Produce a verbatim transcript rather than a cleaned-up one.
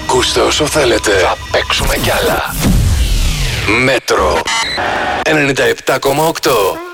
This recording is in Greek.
Ακούστε όσο θέλετε. Θα παίξουμε κι άλλα. Μέτρο ενενήντα επτά κόμμα οκτώ.